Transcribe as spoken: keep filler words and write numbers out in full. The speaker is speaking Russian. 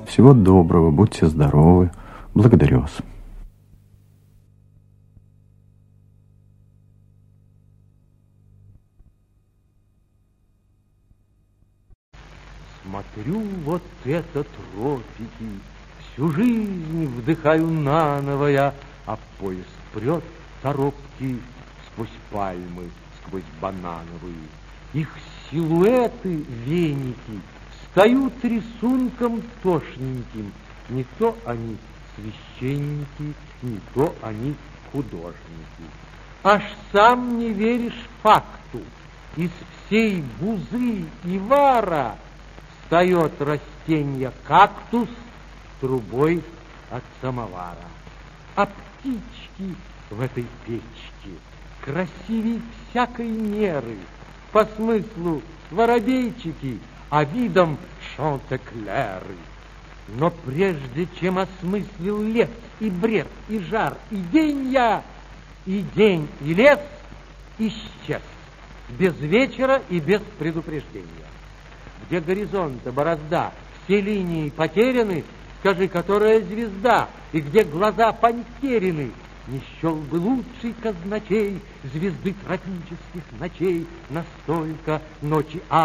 Всего доброго, будьте здоровы. Благодарю вас. Смотрю, вот это тропики, всю жизнь вдыхаю наново я, а поезд прет торопки сквозь пальмы, сквозь банановые. Их силуэты, веники, встают рисунком тошненьким. Не то они священники, не то они художники. Аж сам не веришь факту. Из всей бузы и вара встает растенье кактус трубой от самовара. А птички в этой печке красивей всякой меры, по смыслу воробейчики, а видом шантеклеры. Но прежде чем осмыслил лес и бред, и жар, и день я, и день, и лес исчез, без вечера и без предупреждения. Где горизонта борозда, все линии потеряны, скажи, которая звезда, и где глаза потеряны, не счел бы лучший казначей звезды тропических ночей, настолько ночи